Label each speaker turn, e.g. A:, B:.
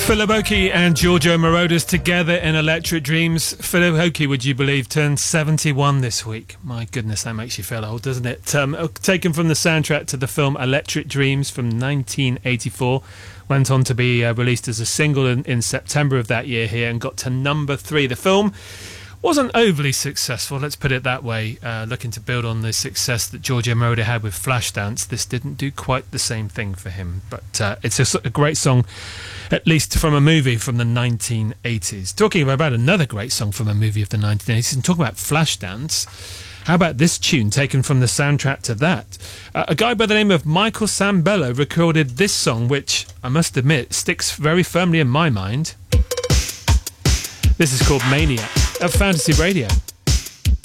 A: Philip Oakey and Giorgio Moroder together in Electric Dreams. Philip Oakey, would you believe, turned 71 this week. My goodness, that makes you feel old, doesn't it? Taken from the soundtrack to the film Electric Dreams from 1984. Went on to be released as a single in September of that year here and got to number 3. The film wasn't overly successful, let's put it that way. Looking to build on the success that Giorgio Moroder had with Flashdance, this didn't do quite the same thing for him. But it's a great song, at least from a movie from the 1980s. Talking about another great song from a movie of the 1980s, and talking about Flashdance, how about this tune taken from the soundtrack to that? A guy by the name of Michael Sambello recorded this song, which, I must admit, sticks very firmly in my mind. This is called Maniac of Fantasy Radio.